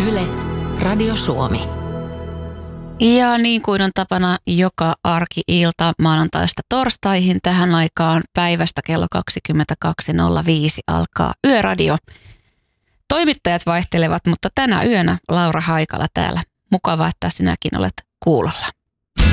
Yle, Radio Suomi. Ja niin kuin on tapana joka arki-ilta maanantaista torstaihin tähän aikaan päivästä kello 22.05 alkaa Yöradio. Toimittajat vaihtelevat, mutta tänä yönä Laura Haikala täällä. Mukavaa, että sinäkin olet kuulolla.